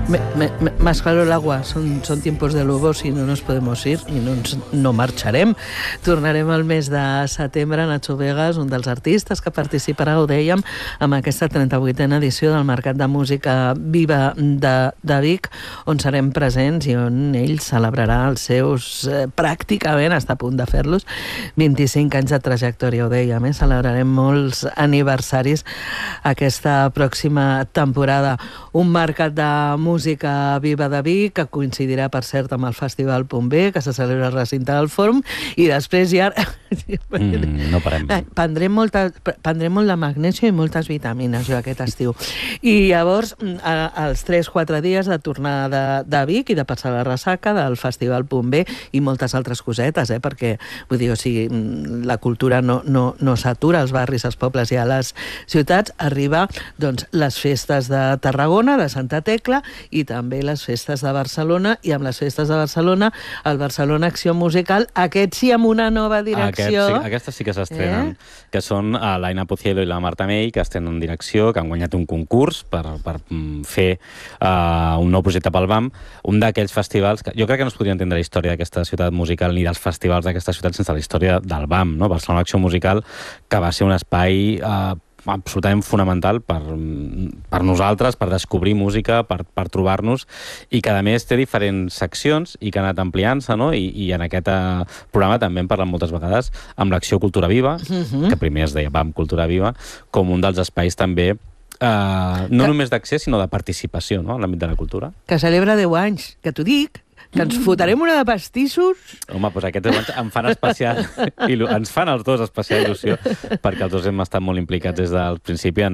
Más claro el agua, son tiempos de lobos y no nos podemos ir i no marxarem. Tornarem al mes de setembre. Nacho Vegas, un dels artistes que participarà, ho dèiem, amb aquesta 38a edició del Mercat de Música Viva de Vic, on serem presents i on ell celebrarà els seus, pràcticament, està a punt de fer-los, 25 anys de trajectòria, ho dèiem, celebrarem molts aniversaris aquesta pròxima temporada. Un mercat de música viva de Vic, que coincidirà, per cert, amb el Festival Punt B, que se celebra al recinte del Fòrum, i després ja... No parem. Prendré molt de magnèsio i moltes vitamines, jo, aquest estiu. I llavors, els 3-4 dies de tornar de Vic i de passar la ressaca del Festival Punt B i moltes altres cosetes, perquè, vull dir, o sigui, la cultura no s'atura als barris, als pobles i a les ciutats. Arriba, doncs, les festes de Tarragona, de Santa Tecla, i també les festes de Barcelona, i amb les festes de Barcelona, el Barcelona Acció Musical, aquest sí amb una nova direcció. Aquestes sí que s'estrenen, que són l'Aina Pocielo i la Marta May, que estrenen direcció, que han guanyat un concurs per fer un nou projecte pel BAM, un d'aquells festivals que jo crec que no es podria entendre la història d'aquesta ciutat musical ni dels festivals d'aquesta ciutat sense la història del BAM, no? Barcelona Acció Musical, que va ser un espai absolutament fonamental per nosaltres, per descobrir música, per trobar-nos, i que a més té diferents seccions i que ha anat ampliant-se, no? I en aquest programa també hem parlat moltes vegades amb l'Acció Cultura Viva, que primer es deia BAM Cultura Viva, com un dels espais també no només d'accés, sinó de participació, no?, en l'àmbit de la cultura. Que celebra 10 anys, que t'ho dic, que ens fotrem una de pastissos. Home, doncs aquests 10 anys em fan especial ens fan els dos especial il·lusió, perquè els dos hem estat molt implicats des del principi